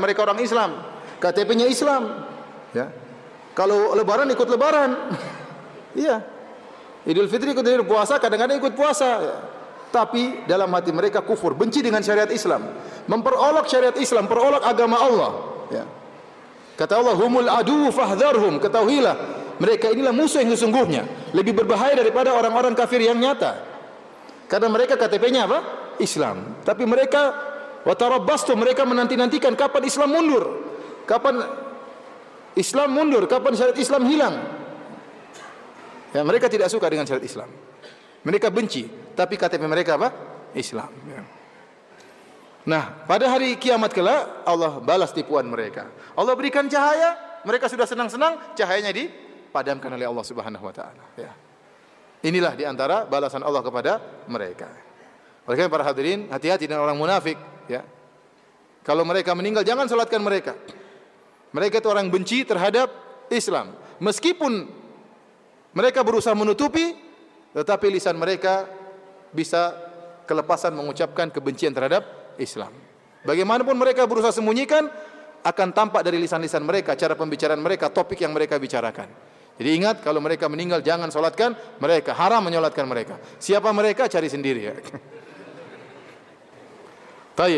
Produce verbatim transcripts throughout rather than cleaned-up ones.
mereka orang Islam, K T P-nya Islam. Ya. Kalau lebaran ikut lebaran. Iya. Idul Fitri ikut idul puasa, kadang-kadang ikut puasa. Ya. Tapi dalam hati mereka kufur, benci dengan syariat Islam, memperolok syariat Islam, perolok agama Allah. Ya. Kata Allah, humul adu fahdharhum, ketahuilah mereka inilah musuh yang sesungguhnya, lebih berbahaya daripada orang-orang kafir yang nyata. Karena mereka K T P-nya apa? Islam. Tapi mereka watarabbastu, mereka menanti-nantikan kapan Islam mundur, kapan Islam mundur, kapan syariat Islam hilang. Ya, mereka tidak suka dengan syariat Islam. Mereka benci, tapi K T P mereka apa? Islam. Ya. Nah, pada hari kiamat kelak Allah balas tipuan mereka. Allah berikan cahaya, mereka sudah senang-senang, cahayanya dipadamkan oleh Allah Subhanahu wa taala, ya. Inilah di antara balasan Allah kepada mereka. Oleh karena para hadirin, hati-hati dengan orang munafik, ya. Kalau mereka meninggal jangan salatkan mereka. Mereka itu orang benci terhadap Islam. Meskipun mereka berusaha menutupi, tetapi lisan mereka bisa kelepasan mengucapkan kebencian terhadap Islam. Bagaimanapun mereka berusaha sembunyikan, akan tampak dari lisan-lisan mereka, cara pembicaraan mereka, topik yang mereka bicarakan. Jadi ingat, kalau mereka meninggal jangan solatkan mereka, haram menyolatkan mereka. Siapa mereka? Cari sendiri, ya. Taib.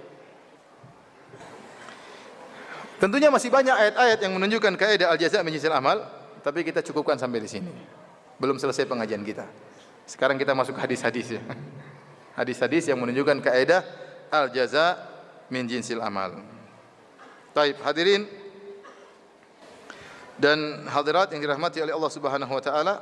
Tentunya masih banyak ayat-ayat yang menunjukkan kaidah al-jaza' min jinsil amal, tapi kita cukupkan sampai di sini. Belum selesai pengajian kita. Sekarang kita masuk hadis-hadis, ya. Hadis-hadis yang menunjukkan kaidah al-jaza' min jinsil amal. Taib, hadirin dan hadirat yang dirahmati oleh Allah Subhanahu wa taala.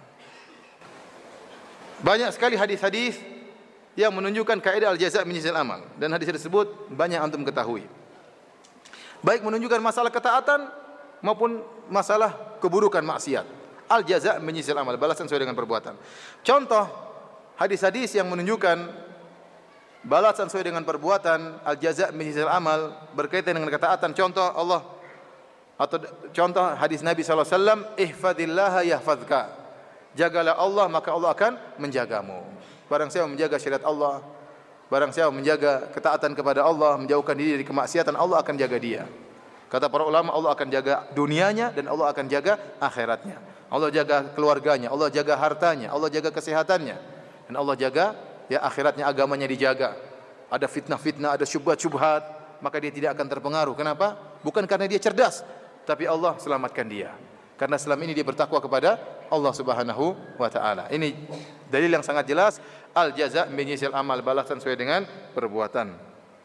Banyak sekali hadis-hadis yang menunjukkan kaidah al-jaza' min jinsil amal, dan hadis tersebut banyak antum ketahui. Baik menunjukkan masalah ketaatan maupun masalah keburukan maksiat. Al-jaza' min jinsil amal, balasan sesuai dengan perbuatan. Contoh hadis-hadis yang menunjukkan balasan sesuai dengan perbuatan, al-jaza' min jinsil amal, berkaitan dengan ketaatan. Contoh Allah atau contoh hadis Nabi sallallahu alaihi wasallam, ihfadillaha yahfazka. Jagalah Allah maka Allah akan menjagamu. Barang siapa menjaga syariat Allah, barang siapa menjaga ketaatan kepada Allah, menjauhkan diri dari kemaksiatan, Allah akan jaga dia. Kata para ulama, Allah akan jaga dunianya dan Allah akan jaga akhiratnya. Allah jaga keluarganya, Allah jaga hartanya, Allah jaga kesehatannya, dan Allah jaga ya akhiratnya, agamanya dijaga. Ada fitnah-fitnah, ada syubhat-syubhat, maka dia tidak akan terpengaruh. Kenapa? Bukan karena dia cerdas, tapi Allah selamatkan dia. Karena selama ini dia bertakwa kepada Allah Subhanahu wa taala. Ini dalil yang sangat jelas, al-jaza' min jinsil amal, balasan sesuai dengan perbuatan.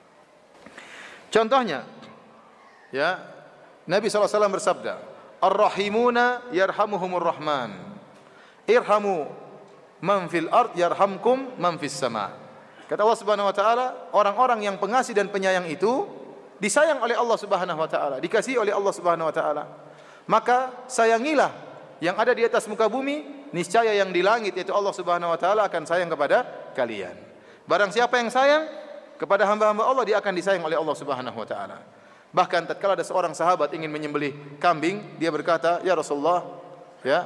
Contohnya, ya, Nabi sallallahu alaihi wasallam bersabda, ar-rahimuna yarhamuhumur rahman. Irhamu man fil ard yarhamkum man fis sama. Kata Allah Subhanahu wa taala, orang-orang yang pengasih dan penyayang itu disayang oleh Allah Subhanahu wa taala, dikasihi oleh Allah Subhanahu wa taala. Maka sayangilah yang ada di atas muka bumi, niscaya yang di langit yaitu Allah Subhanahu wa taala akan sayang kepada kalian. Barang siapa yang sayang kepada hamba-hamba Allah, dia akan disayang oleh Allah Subhanahu wa taala. Bahkan tatkala ada seorang sahabat ingin menyembelih kambing, dia berkata, "Ya Rasulullah, ya,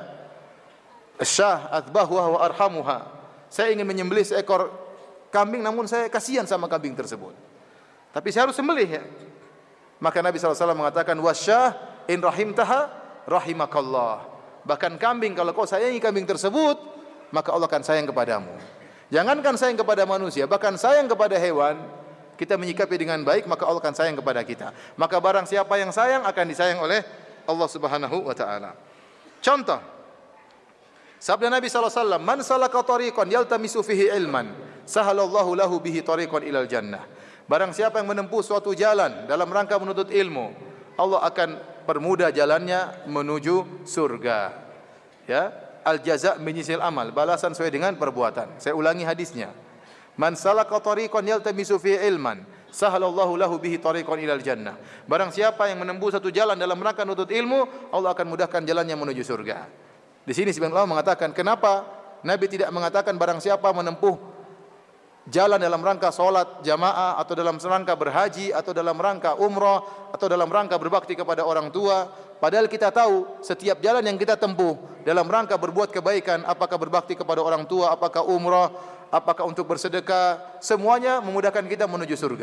asyah adbahuha wa arhamuha." Saya ingin menyembelih seekor kambing, namun saya kasihan sama kambing tersebut. Tapi saya harus sembelih, ya. Maka Nabi sallallahu alaihi wasallam mengatakan, "Wasyah in rahimtaha rahimakallah." Bahkan kambing, kalau kau sayangi kambing tersebut, maka Allah akan sayang kepadamu. Jangankan sayang kepada manusia, bahkan sayang kepada hewan, kita menyikapi dengan baik, maka Allah akan sayang kepada kita. Maka barang siapa yang sayang akan disayang oleh Allah Subhanahu wa taala. Contoh sabda Nabi sallallahu alaihi wasallam, "Man salaka tariqan yaltamisu fihi ilman, sahalallahu lahu bihi tariqan ilal jannah." Barang siapa yang menempuh suatu jalan dalam rangka menuntut ilmu, Allah akan permudah jalannya menuju surga. Ya, al-jaza' min jinsil amal, balasan sesuai dengan perbuatan. Saya ulangi hadisnya. Man salaka tariqan yaltamisu fihi ilman, sahalallahu lahu bihi tariqan ilal jannah. Barang siapa yang menempuh satu jalan dalam rangka menuntut ilmu, Allah akan mudahkan jalannya menuju surga. Di sini sebagian ulama mengatakan, kenapa Nabi tidak mengatakan barang siapa menempuh jalan dalam rangka salat jamaah, atau dalam rangka berhaji, atau dalam rangka umrah, atau dalam rangka berbakti kepada orang tua? Padahal kita tahu setiap jalan yang kita tempuh dalam rangka berbuat kebaikan, apakah berbakti kepada orang tua, apakah umrah, apakah untuk bersedekah, semuanya memudahkan kita menuju surga.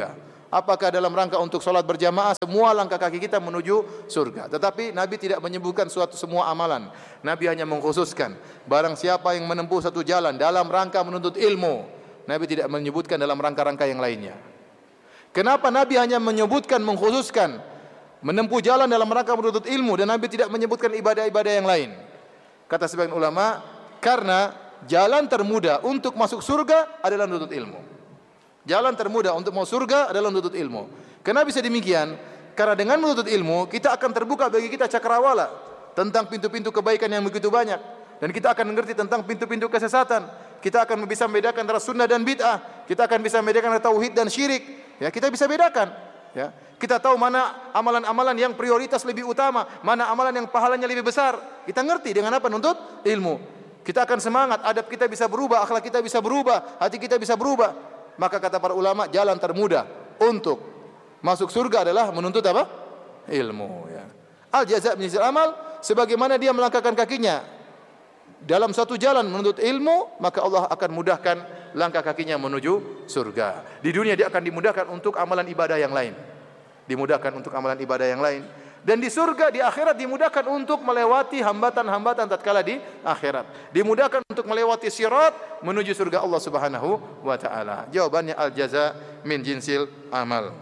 Apakah dalam rangka untuk sholat berjamaah, semua langkah kaki kita menuju surga. Tetapi Nabi tidak menyebutkan suatu semua amalan. Nabi hanya mengkhususkan barang siapa yang menempuh satu jalan dalam rangka menuntut ilmu. Nabi tidak menyebutkan dalam rangka-rangka yang lainnya. Kenapa Nabi hanya menyebutkan, mengkhususkan menempuh jalan dalam rangka menuntut ilmu dan Nabi tidak menyebutkan ibadah-ibadah yang lain? Kata sebagian ulama, karena jalan termudah untuk masuk surga adalah menuntut ilmu. Jalan termudah untuk mau surga adalah menuntut ilmu. Kenapa bisa demikian? Karena dengan menuntut ilmu, kita akan terbuka bagi kita cakrawala tentang pintu-pintu kebaikan yang begitu banyak. Dan kita akan mengerti tentang pintu-pintu kesesatan. Kita akan bisa membedakan antara sunnah dan bid'ah. Kita akan bisa membedakan antara tauhid dan syirik. Ya, kita bisa bedakan. Ya, kita tahu mana amalan-amalan yang prioritas lebih utama, mana amalan yang pahalanya lebih besar. Kita ngerti dengan apa? Menuntut ilmu. Kita akan semangat, adab kita bisa berubah, akhlak kita bisa berubah, hati kita bisa berubah. Maka kata para ulama, jalan termudah untuk masuk surga adalah menuntut apa? Ilmu. Ya. Al jaza' min jinsil amal, sebagaimana dia melangkahkan kakinya dalam satu jalan menuntut ilmu, maka Allah akan mudahkan langkah kakinya menuju surga. Di dunia dia akan dimudahkan untuk amalan ibadah yang lain. Dimudahkan untuk amalan ibadah yang lain. Dan di surga, di akhirat dimudahkan untuk melewati hambatan-hambatan tatkala di akhirat. Dimudahkan untuk melewati sirat menuju surga Allah Subhanahu wa taala. Jawabannya al jaza min jinsil amal.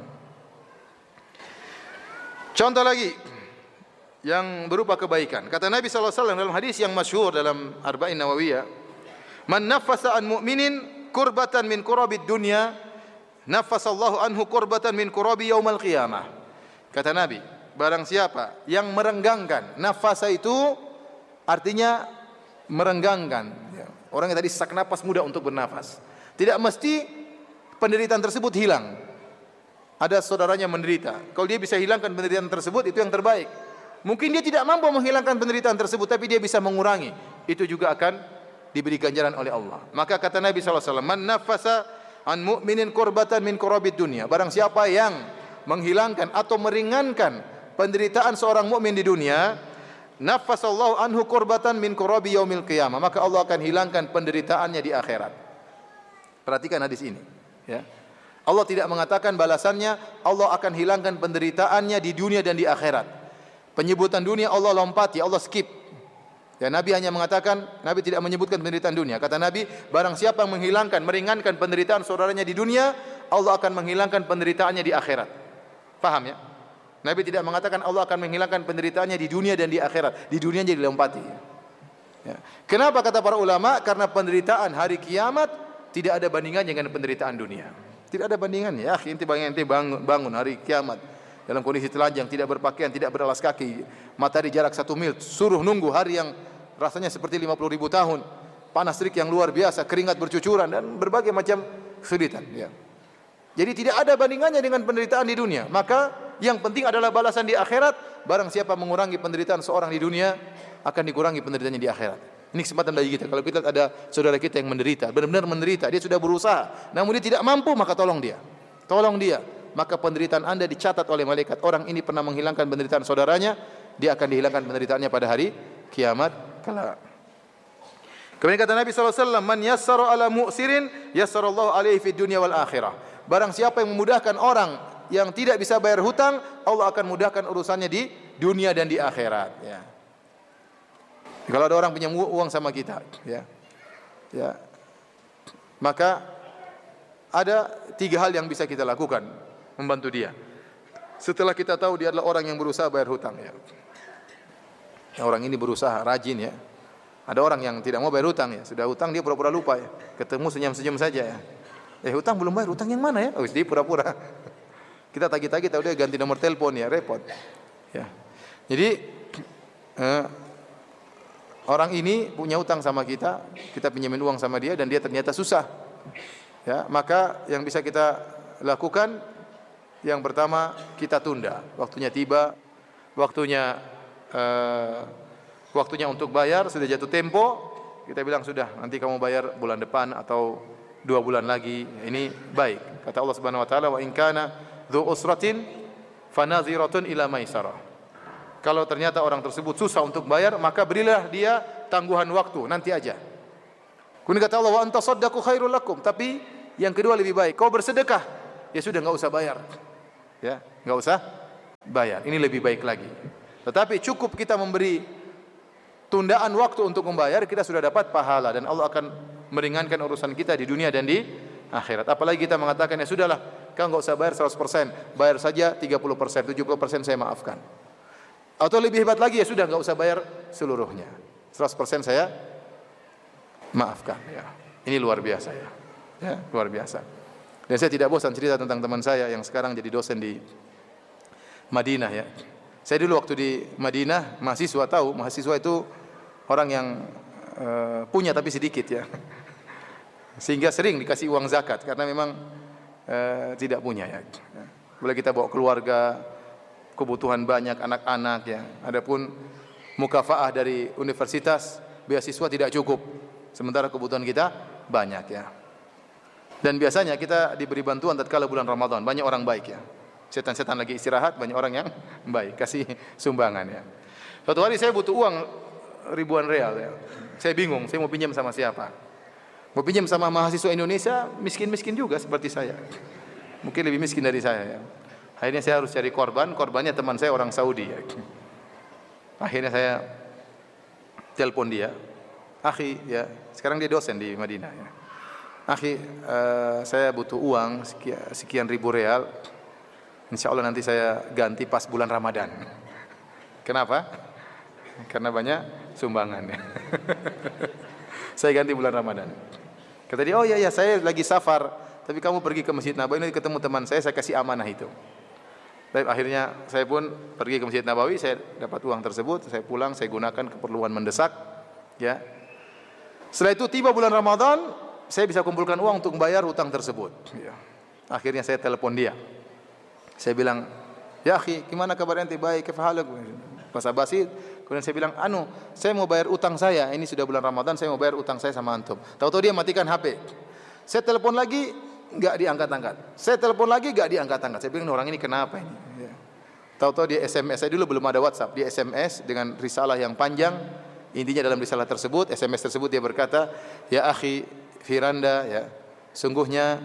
Contoh lagi yang berupa kebaikan. Kata Nabi sallallahu alaihi wasallam dalam hadis yang masyhur dalam Arba'in Nawawiyah, "Man naffasa an mu'minin kurbatan min kurabid dunya, naffasallahu anhu kurbatan min kurabi yaumal qiyamah." Kata Nabi, barang siapa yang merenggangkan, nafasa itu artinya merenggangkan. Orang yang tadi sesak napas mudah untuk bernafas. Tidak mesti penderitaan tersebut hilang. Ada saudaranya menderita. Kalau dia bisa hilangkan penderitaan tersebut, itu yang terbaik. Mungkin dia tidak mampu menghilangkan penderitaan tersebut, tapi dia bisa mengurangi. Itu juga akan diberi ganjaran oleh Allah. Maka kata Nabi sallallahu alaihi wasallam, "Man nafasa an mu'minin kurbatan min kurabid dunya." Barang siapa yang menghilangkan atau meringankan penderitaan seorang mukmin di dunia, naffasallahu anhu kurbatan min kurabi yaumil qiyamah, maka Allah akan hilangkan penderitaannya di akhirat. Perhatikan hadis ini, ya. Allah tidak mengatakan balasannya Allah akan hilangkan penderitaannya di dunia dan di akhirat. Penyebutan dunia Allah lompati, Allah skip. Ya, Nabi hanya mengatakan, Nabi tidak menyebutkan penderitaan dunia. Kata Nabi, barang siapa yang menghilangkan, meringankan penderitaan saudaranya di dunia, Allah akan menghilangkan penderitaannya di akhirat. Paham ya? Nabi tidak mengatakan Allah akan menghilangkan penderitaannya di dunia dan di akhirat. Di dunia jadi dilompati. Ya. Kenapa kata para ulama? Karena penderitaan hari kiamat tidak ada bandingannya dengan penderitaan dunia. Tidak ada bandingannya. Ya, inti bangun, inti bangun, bangun hari kiamat dalam kondisi telanjang, tidak berpakaian, tidak beralas kaki, matahari jarak satu mil, suruh nunggu hari yang rasanya seperti lima puluh ribu tahun, panas terik yang luar biasa, keringat bercucuran dan berbagai macam kesulitan. Ya. Jadi tidak ada bandingannya dengan penderitaan di dunia. Maka yang penting adalah balasan di akhirat. Barang siapa mengurangi penderitaan seorang di dunia, akan dikurangi penderitaannya di akhirat. Ini kesempatan bagi kita. Kalau kita ada saudara kita yang menderita, benar-benar menderita, dia sudah berusaha, namun dia tidak mampu, maka tolong dia. Tolong dia. Maka penderitaan Anda dicatat oleh malaikat. Orang ini pernah menghilangkan penderitaan saudaranya, dia akan dihilangkan penderitaannya pada hari kiamat kelak. Kemudian kata Nabi sallallahu alaihi wasallam, "Man yassara ala mu'sirin, yassarallahu alaihi fid dunya wal akhirah." Barang siapa yang memudahkan orang yang tidak bisa bayar hutang, Allah akan mudahkan urusannya di dunia dan di akhirat. Ya. Kalau ada orang punya uang sama kita, ya, ya, maka ada tiga hal yang bisa kita lakukan membantu dia. Setelah kita tahu dia adalah orang yang berusaha bayar hutang, ya. Orang ini berusaha, rajin, ya. Ada orang yang tidak mau bayar hutang, ya. Sudah hutang dia pura-pura lupa, ya. Ketemu senyum-senyum saja, ya. Eh hutang belum bayar, hutang yang mana ya? Oh, dia pura-pura. Kita tagih-tagih, tahu dia ganti nomor telepon, ya, repot. Ya. Jadi eh, orang ini punya hutang sama kita, kita pinjemin uang sama dia dan dia ternyata susah. Ya, maka yang bisa kita lakukan yang pertama kita tunda. Waktunya tiba, waktunya eh, waktunya untuk bayar sudah jatuh tempo, kita bilang sudah, nanti kamu bayar bulan depan atau dua bulan lagi. Ini baik. Kata Allah Subhanahu wa taala, "Wa in kana dzu usratin fanaziratun ila maisarah." Kalau ternyata orang tersebut susah untuk bayar, maka berilah dia tangguhan waktu, nanti aja. Kemudian kata Allah, "Wa anta saddaqu khairul lakum." Tapi yang kedua lebih baik, kau bersedekah ya sudah nggak usah bayar. Ya, nggak usah bayar. Ini lebih baik lagi. Tetapi cukup kita memberi tundaan waktu untuk membayar, kita sudah dapat pahala dan Allah akan meringankan urusan kita di dunia dan di akhirat. Apalagi kita mengatakan ya sudahlah, kau enggak usah bayar seratus persen, bayar saja tiga puluh persen, tujuh puluh persen saya maafkan. Atau lebih hebat lagi ya sudah enggak usah bayar seluruhnya, seratus persen saya maafkan. Ya. Ini luar biasa ya. Ya, luar biasa. Dan saya tidak bosan cerita tentang teman saya yang sekarang jadi dosen di Madinah ya. Saya dulu waktu di Madinah, mahasiswa tahu, mahasiswa itu orang yang uh, punya tapi sedikit ya. Sehingga sering dikasih uang zakat karena memang uh, tidak punya ya. Boleh kita bawa keluarga, kebutuhan banyak anak-anak ya. Adapun mukafaah dari universitas, beasiswa tidak cukup. Sementara kebutuhan kita banyak ya. Dan biasanya kita diberi bantuan tatkala bulan Ramadan, banyak orang baik ya. Setan-setan lagi istirahat, banyak orang yang baik kasih sumbangan ya. Suatu hari saya butuh uang ribuan real ya. Saya bingung, saya mau pinjam sama siapa? Mau pinjam sama mahasiswa Indonesia, miskin-miskin juga seperti saya. Mungkin lebih miskin dari saya ya. Akhirnya saya harus cari korban, korbannya teman saya orang Saudi ya. Akhirnya saya telepon dia. Akhi ya, sekarang dia dosen di Madinah ya. Akhi, uh, saya butuh uang sekian, sekian ribu real. Insya Allah nanti saya ganti pas bulan Ramadan. Kenapa? Karena banyak sumbangan. Saya ganti bulan Ramadan. Kata dia, oh iya ya saya lagi safar, tapi kamu pergi ke Masjid Nabawi, nanti ketemu teman saya, saya kasih amanah itu. Tapi akhirnya saya pun pergi ke Masjid Nabawi, saya dapat uang tersebut, saya pulang, saya gunakan keperluan mendesak. Ya. Setelah itu tiba bulan Ramadan, saya bisa kumpulkan uang untuk membayar hutang tersebut. Ya. Akhirnya saya telepon dia. Saya bilang, ya akhi, gimana kabar ente? Baik, kefahalak. Bahasa basi. Kemudian saya bilang, anu, saya mau bayar utang saya. Ini sudah bulan Ramadan, saya mau bayar utang saya sama antum. Tahu-tahu dia matikan H P. Saya telepon lagi, enggak diangkat-angkat. Saya telepon lagi, enggak diangkat-angkat. Saya bilang, orang ini kenapa ini? Ya. Tahu-tahu dia S M S. Saya dulu belum ada WhatsApp. Dia S M S dengan risalah yang panjang. Intinya dalam risalah tersebut, S M S tersebut dia berkata, ya akhi, Firanda, ya, sungguhnya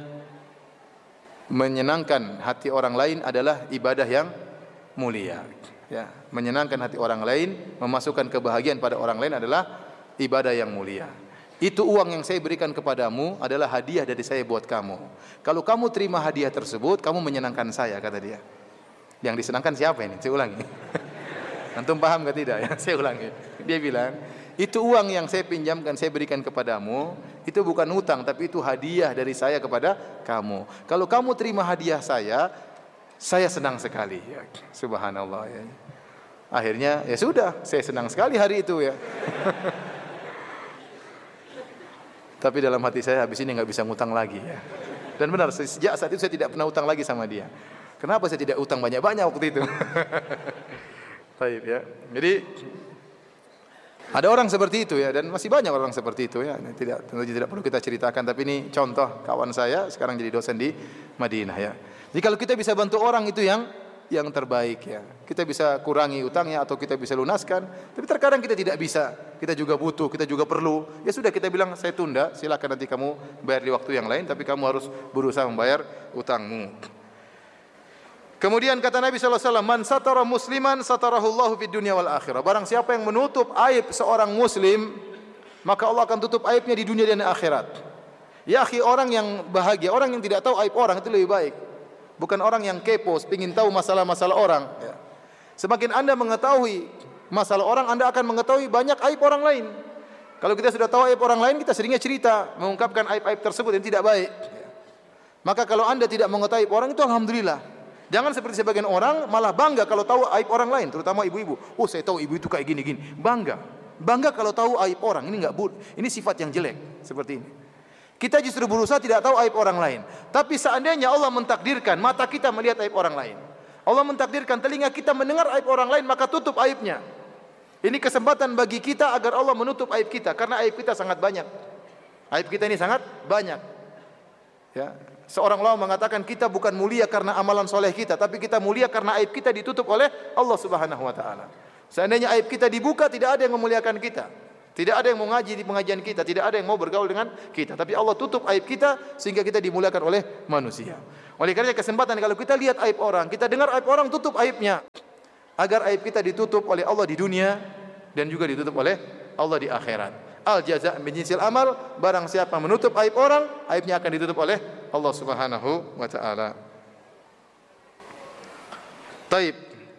menyenangkan hati orang lain adalah ibadah yang mulia. Ya, menyenangkan hati orang lain, memasukkan kebahagiaan pada orang lain adalah ibadah yang mulia. Itu uang yang saya berikan kepadamu adalah hadiah dari saya buat kamu. Kalau kamu terima hadiah tersebut, kamu menyenangkan saya, kata dia. Yang disenangkan siapa ini? Saya ulangi. Antum paham ke tidak? Ya, saya ulangi. Dia bilang, itu uang yang saya pinjamkan, saya berikan kepadamu, itu bukan hutang, tapi itu hadiah dari saya kepada kamu. Kalau kamu terima hadiah saya, saya senang sekali. Ya, subhanallah. Ya. Akhirnya, ya sudah, saya senang sekali hari itu ya. Tapi dalam hati saya, habis ini nggak bisa ngutang lagi ya. Dan benar, sejak saat itu saya tidak pernah utang lagi sama dia. Kenapa saya tidak utang banyak-banyak waktu itu? Baik ya. Jadi ada orang seperti itu ya, dan masih banyak orang seperti itu ya. Tidak, tentu tidak perlu kita ceritakan, tapi ini contoh kawan saya sekarang jadi dosen di Madinah ya. Jadi kalau kita bisa bantu orang itu yang yang terbaik ya. Kita bisa kurangi utangnya atau kita bisa lunaskan, tapi terkadang kita tidak bisa. Kita juga butuh, kita juga perlu. Ya sudah kita bilang saya tunda, silakan nanti kamu bayar di waktu yang lain, tapi kamu harus berusaha membayar utangmu. Kemudian kata Nabi sallallahu alaihi wasallam, "Man satara musliman satarahullahu fid dunya wal akhirah." Barang siapa yang menutup aib seorang muslim, maka Allah akan tutup aibnya di dunia dan akhirat. Ya akhi, orang yang bahagia, orang yang tidak tahu aib orang itu lebih baik. Bukan orang yang kepo, ingin tahu masalah-masalah orang. Ya. Semakin Anda mengetahui masalah orang, Anda akan mengetahui banyak aib orang lain. Kalau kita sudah tahu aib orang lain, kita seringnya cerita, mengungkapkan aib-aib tersebut yang tidak baik. Ya. Maka kalau Anda tidak mengetahui aib orang itu, alhamdulillah. Jangan seperti sebagian orang malah bangga kalau tahu aib orang lain, terutama ibu-ibu. Oh, saya tahu ibu itu kayak gini-gini. Bangga. Bangga kalau tahu aib orang. Ini enggak bud. Ini sifat yang jelek seperti ini. Kita justru berusaha tidak tahu aib orang lain. Tapi seandainya Allah mentakdirkan mata kita melihat aib orang lain, Allah mentakdirkan telinga kita mendengar aib orang lain, maka tutup aibnya. Ini kesempatan bagi kita agar Allah menutup aib kita, karena aib kita sangat banyak. Aib kita ini sangat banyak. Ya. Seorang ulama mengatakan kita bukan mulia karena amalan soleh kita, tapi kita mulia karena aib kita ditutup oleh Allah Subhanahu Wa Taala. Seandainya aib kita dibuka, tidak ada yang memuliakan kita. Tidak ada yang mau ngaji di pengajian kita, tidak ada yang mau bergaul dengan kita. Tapi Allah tutup aib kita sehingga kita dimuliakan oleh manusia. Oleh karena kesempatan kalau kita lihat aib orang, kita dengar aib orang, tutup aibnya. Agar aib kita ditutup oleh Allah di dunia dan juga ditutup oleh Allah di akhirat. Al jaza' min jinsil amal, barang siapa menutup aib orang, aibnya akan ditutup oleh Allah Subhanahu wa taala. Taib.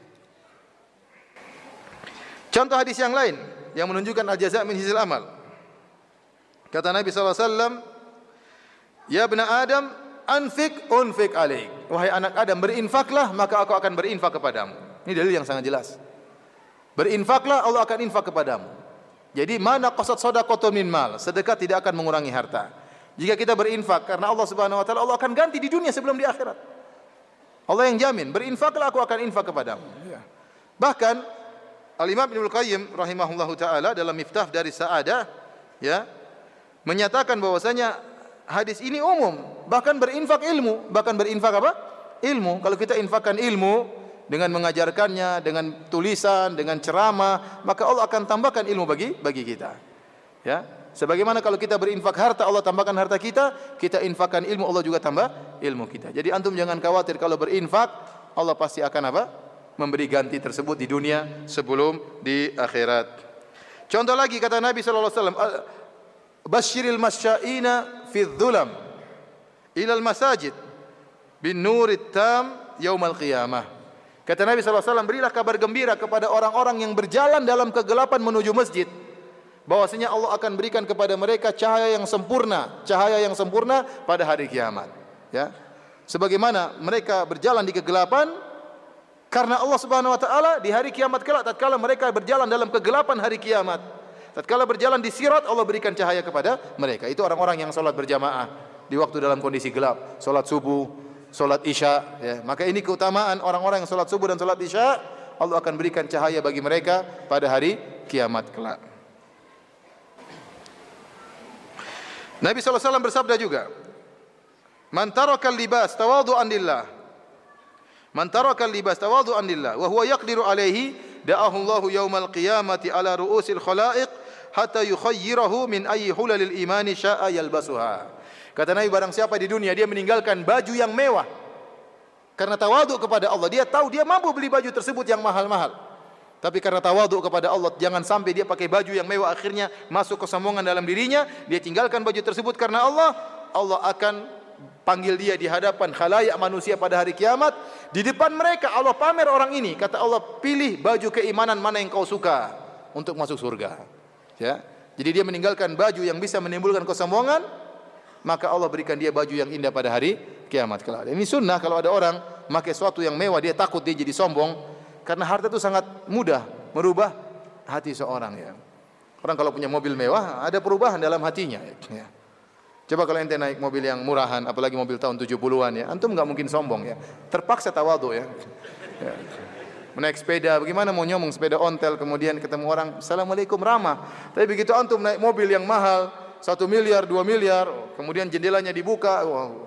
Contoh hadis yang lain yang menunjukkan al jaza' min jinsil amal. Kata Nabi sallallahu alaihi wasallam, "Ya ibna Adam, anfik unfik alaik." Wahai anak Adam, berinfaklah maka aku akan berinfak kepadamu. Ini dalil yang sangat jelas. Berinfaklah, Allah akan infak kepadamu. Jadi mana qasad shadaqatun min mal, sedekah tidak akan mengurangi harta. Jika kita berinfak karena Allah Subhanahu wa taala, Allah akan ganti di dunia sebelum di akhirat. Allah yang jamin, berinfaklah aku akan infak kepadamu. Ya. Bahkan Al-Imam Ibnu Qayyim rahimahullahu taala dalam Miftah dari Sa'adah ya menyatakan bahwasanya hadis ini umum, bahkan berinfak ilmu, bahkan berinfak apa? Ilmu. Kalau kita infakkan ilmu dengan mengajarkannya, dengan tulisan, dengan ceramah, maka Allah akan tambahkan ilmu bagi bagi kita. Ya, sebagaimana kalau kita berinfak harta, Allah tambahkan harta kita, kita infakkan ilmu, Allah juga tambah ilmu kita. Jadi antum jangan khawatir kalau berinfak, Allah pasti akan apa? Memberi ganti tersebut di dunia sebelum di akhirat. Contoh lagi kata Nabi sallallahu alaihi wasallam, "Basyiril masya'ina fi dhulam ila al-masajid bin nurit tam yaumal qiyamah." Kata Nabi sallallahu alaihi wasallam, berilah kabar gembira kepada orang-orang yang berjalan dalam kegelapan menuju masjid, bahwasanya Allah akan berikan kepada mereka cahaya yang sempurna, cahaya yang sempurna pada hari kiamat. Ya, sebagaimana mereka berjalan di kegelapan karena Allah Subhanahu wa taala di hari kiamat kelak, tatkala mereka berjalan dalam kegelapan hari kiamat, tatkala berjalan di sirat, Allah berikan cahaya kepada mereka. Itu orang-orang yang salat berjamaah di waktu dalam kondisi gelap, salat subuh, salat isya, ya. Maka ini keutamaan orang-orang yang salat subuh dan salat isya, Allah akan berikan cahaya bagi mereka pada hari kiamat kelak. Nabi sallallahu alaihi wasallam bersabda juga, "Man taraka al-libas tawadhu'an lillah, man taraka al-libas tawadhu'an lillah wa huwa yaqdiru alaihi, da'ahu Allahu yaumal qiyamati ala ru'usil khalaiq hatta yukhayyirahu min ayyi hulalil imani sya'a yalbasuha." Kata Nabi, barang siapa di dunia dia meninggalkan baju yang mewah karena tawaduk kepada Allah, dia tahu dia mampu beli baju tersebut yang mahal-mahal, tapi karena tawaduk kepada Allah, jangan sampai dia pakai baju yang mewah akhirnya masuk kesombongan dalam dirinya, dia tinggalkan baju tersebut karena Allah, Allah akan panggil dia di hadapan khalayak manusia pada hari kiamat. Di depan mereka Allah pamer orang ini, kata Allah, pilih baju keimanan mana yang kau suka untuk masuk surga. Ya, jadi dia meninggalkan baju yang bisa menimbulkan kesombongan, maka Allah berikan dia baju yang indah pada hari kiamat kelak. Ini sunnah, kalau ada orang memakai sesuatu yang mewah, dia takut dia jadi sombong, karena harta itu sangat mudah merubah hati seorang. Ya, orang kalau punya mobil mewah ada perubahan dalam hatinya. Ya. Coba kalau ente naik mobil yang murahan, apalagi mobil tahun tujuh puluhan, ya, antum nggak mungkin sombong, ya. Terpaksa tawadhu, ya. Ya. Menaik sepeda, bagaimana mau nyomong sepeda ontel, kemudian ketemu orang, "Assalamualaikum," ramah. Tapi begitu antum naik mobil yang mahal, satu miliar, dua miliar, kemudian jendelanya dibuka, wow,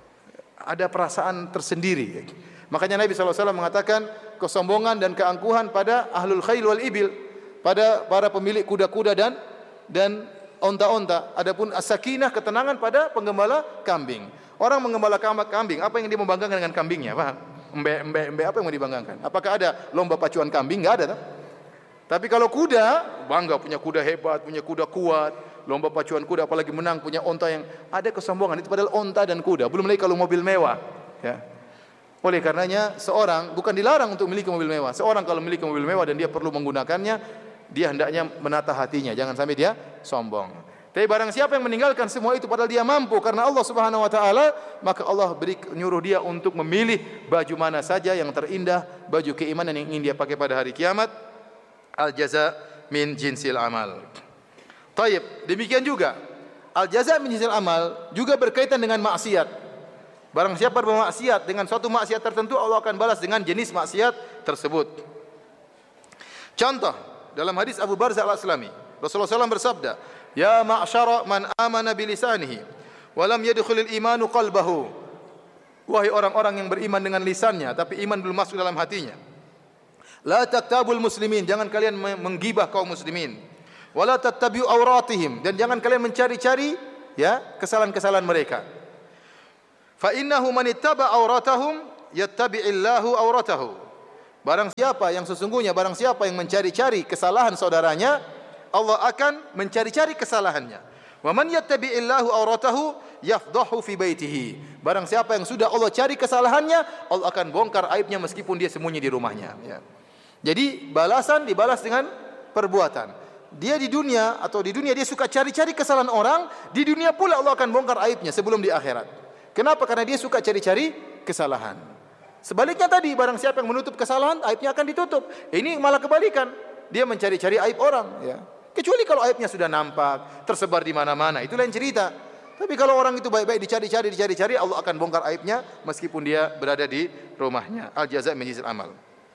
ada perasaan tersendiri. Makanya Nabi sallallahu alaihi wasallam mengatakan, kesombongan dan keangkuhan pada ahlul khail wal ibil, pada para pemilik kuda-kuda dan dan onta-onta. Adapun as-sakinah, ketenangan pada penggembala kambing. Orang menggembala kambing, apa yang dia membanggakan dengan kambingnya? Paham? Embe, embe, embe, apa yang mau dibanggakan? Apakah ada lomba pacuan kambing? Enggak ada, tak? Tapi kalau kuda, bangga punya kuda hebat, punya kuda kuat, lomba pacuan kuda, apalagi menang punya onta yang ada kesombongan. Itu padahal onta dan kuda. Belum lagi kalau mobil mewah. Ya. Oleh karenanya seorang bukan dilarang untuk memiliki mobil mewah. Seorang kalau memiliki mobil mewah dan dia perlu menggunakannya, dia hendaknya menata hatinya. Jangan sampai dia sombong. Tapi barang siapa yang meninggalkan semua itu padahal dia mampu karena Allah Subhanahu wa taala, maka Allah beri nyuruh dia untuk memilih baju mana saja yang terindah, baju keimanan yang ingin dia pakai pada hari kiamat. Al jaza min jinsil amal. Taib, demikian juga al jaza min jinsil amal juga berkaitan dengan maksiat. Barang siapa bermaksiat dengan suatu maksiat tertentu, Allah akan balas dengan jenis maksiat tersebut. Contoh, dalam hadis Abu Barzah Al-Aslami, Rasulullah sallallahu alaihi wasallam bersabda, "Ya ma'syara man amana bilisanihi wa lam yadkhulil imanu qalbahu." Wahai orang-orang yang beriman dengan lisannya tapi iman belum masuk dalam hatinya. La taktabul muslimin, jangan kalian menggibah kaum muslimin. Wala tattabi'u auratihim, dan jangan kalian mencari-cari ya kesalahan-kesalahan mereka. Fa innahu man ittaba auratahum yattabi'illahu auratahu. Barang siapa yang sesungguhnya barang siapa yang mencari-cari kesalahan saudaranya, Allah akan mencari-cari kesalahannya. Wa man yattabi'illahu auratahu yafdahu fi baitihi. Barang siapa yang sudah Allah cari kesalahannya, Allah akan bongkar aibnya meskipun dia sembunyi di rumahnya, ya. Jadi balasan dibalas dengan perbuatan. Dia di dunia atau di dunia dia suka cari-cari kesalahan orang, di dunia pula Allah akan bongkar aibnya sebelum di akhirat. Kenapa? Karena dia suka cari-cari kesalahan. Sebaliknya tadi, barang siapa yang menutup kesalahan, aibnya akan ditutup. Ini malah kebalikan. Dia mencari-cari aib orang, ya. Kecuali kalau aibnya sudah nampak, tersebar di mana-mana, itu lain cerita. Tapi kalau orang itu baik-baik dicari-cari, dicari-cari, Allah akan bongkar aibnya meskipun dia berada di rumahnya. Al-jaza' min jinsil amal.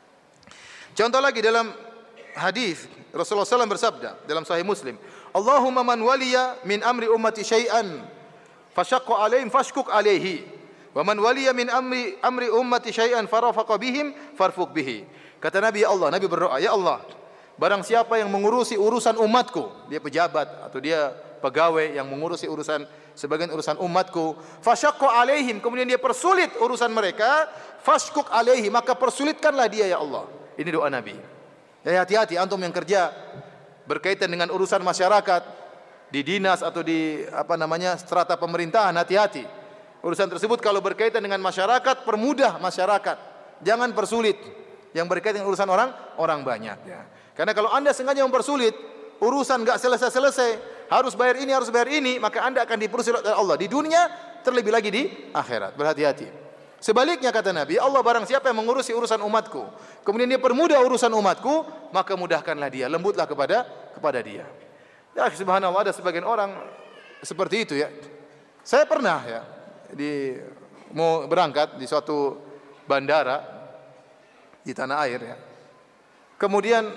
Contoh lagi dalam hadis Rasulullah sallallahu alaihi wasallam bersabda dalam Sahih Muslim, Allahumma man waliya min amri ummati syai'an fashaqqa alaihim fashkuk alaihi, wa man waliya min amri amri ummati syai'an farafaqa bihim farfuq bihi. Kata Nabi, ya Allah, Nabi berdoa, ya Allah, barang siapa yang mengurusi urusan umatku, dia pejabat atau dia pegawai yang mengurusi urusan sebagian urusan umatku, fashaqqa alaihim, kemudian dia persulit urusan mereka, fashkuk alaihi, maka persulitkanlah dia ya Allah. Ini doa Nabi. Ya, hati-hati antum yang kerja berkaitan dengan urusan masyarakat di dinas atau di apa namanya strata pemerintahan, hati-hati. Urusan tersebut kalau berkaitan dengan masyarakat, permudah masyarakat. Jangan persulit yang berkaitan dengan urusan orang orang banyak, ya. Karena kalau Anda sengaja mempersulit, urusan enggak selesai-selesai, harus bayar ini, harus bayar ini, maka Anda akan dipersulit oleh Allah di dunia, terlebih lagi di akhirat. Berhati-hati. Sebaliknya kata Nabi, Allah barang siapa yang mengurusi urusan umatku, kemudian dia permudah urusan umatku, maka mudahkanlah dia, lembutlah kepada kepada dia. Ya, subhanallah, ada sebagian orang seperti itu, ya. Saya pernah, ya, di mau berangkat di suatu bandara di tanah air, ya. Kemudian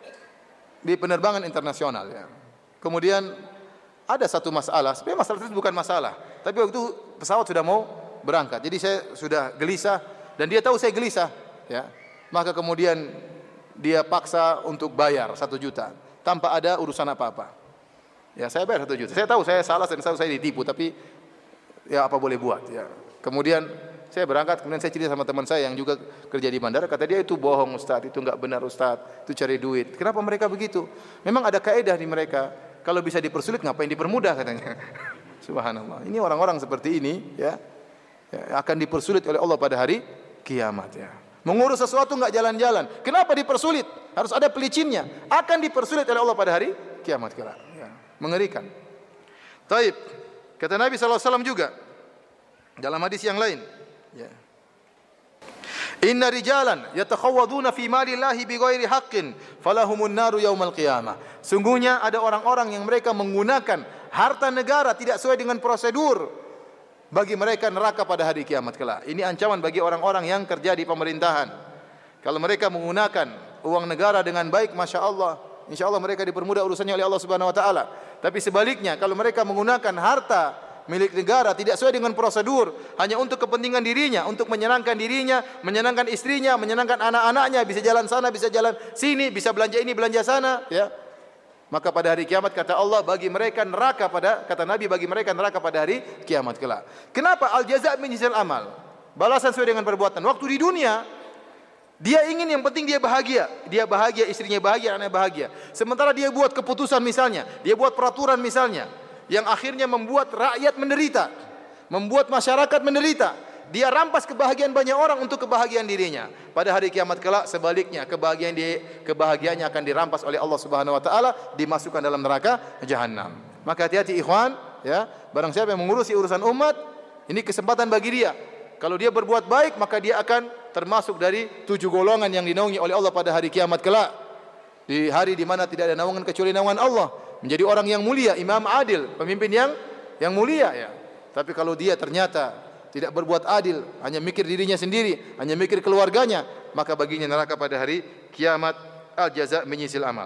di penerbangan internasional, ya. Kemudian ada satu masalah, sebenarnya masalah itu bukan masalah, tapi waktu itu pesawat sudah mau berangkat. Jadi saya sudah gelisah dan dia tahu saya gelisah, ya. Maka kemudian dia paksa untuk bayar satu juta tanpa ada urusan apa-apa. Ya, saya bayar satu juta. Saya tahu saya salah dan saya ditipu, tapi ya apa boleh buat, ya. Kemudian saya berangkat, kemudian saya cerita sama teman saya yang juga kerja di bandara, kata dia itu bohong Ustaz, itu enggak benar Ustaz, itu cari duit. Kenapa mereka begitu? Memang ada kaidah di mereka, kalau bisa dipersulit ngapain dipermudah katanya. Subhanallah. Ini orang-orang seperti ini, ya. Ya, akan dipersulit oleh Allah pada hari kiamat, ya. Mengurus sesuatu enggak jalan-jalan. Kenapa dipersulit? Harus ada pelicinnya. Akan dipersulit oleh Allah pada hari kiamat kelak, ya. Mengerikan. Taib. Kata Nabi sallallahu alaihi wasallam juga dalam hadis yang lain, ya. Inna rijalan yatakhawaduna fi malillahi bighairi haqqin falahumun naru yaumal qiyamah. Sungguhnya ada orang-orang yang mereka menggunakan harta negara tidak sesuai dengan prosedur, bagi mereka neraka pada hari kiamat kelak. Ini ancaman bagi orang-orang yang kerja di pemerintahan. Kalau mereka menggunakan uang negara dengan baik, masya Allah, insya Allah mereka dipermudah urusannya oleh Allah Subhanahu Wa Taala. Tapi sebaliknya, kalau mereka menggunakan harta milik negara tidak sesuai dengan prosedur, hanya untuk kepentingan dirinya, untuk menyenangkan dirinya, menyenangkan istrinya, menyenangkan anak-anaknya, bisa jalan sana, bisa jalan sini, bisa belanja ini, belanja sana, ya. Maka pada hari kiamat kata Allah, bagi mereka neraka pada kata Nabi bagi mereka neraka pada hari kiamat kelak. Kenapa? Al jaza' min jinsil amal. Balasan sesuai dengan perbuatan. Waktu di dunia dia ingin yang penting dia bahagia, dia bahagia, istrinya bahagia, anaknya bahagia. Sementara dia buat keputusan misalnya, dia buat peraturan misalnya yang akhirnya membuat rakyat menderita, membuat masyarakat menderita. Dia rampas kebahagiaan banyak orang untuk kebahagiaan dirinya. Pada hari kiamat kelak sebaliknya, kebahagiaan dia, kebahagiaannya akan dirampas oleh Allah Subhanahu wa taala, dimasukkan dalam neraka jahanam. Maka hati-hati ikhwan, ya. Barang siapa yang mengurusi urusan umat, ini kesempatan bagi dia. Kalau dia berbuat baik, maka dia akan termasuk dari tujuh golongan yang dinaungi oleh Allah pada hari kiamat kelak. Di hari di mana tidak ada naungan kecuali naungan Allah. Menjadi orang yang mulia, imam adil, pemimpin yang yang mulia, ya. Tapi kalau dia ternyata tidak berbuat adil, hanya mikir dirinya sendiri, hanya mikir keluarganya, maka baginya neraka pada hari kiamat. Al jaza' min jinsil amal.